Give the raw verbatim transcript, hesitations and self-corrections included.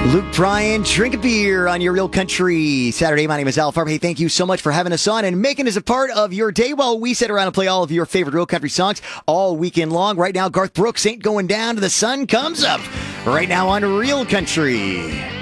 Luke Bryan, drink a beer on your Real Country Saturday. My name is Al Farb. Hey, thank you so much for having us on and making us a part of your day while we sit around and play all of your favorite Real Country songs all weekend long. Right now, Garth Brooks, Ain't Going Down till the Sun Comes Up. Right now on Real Country.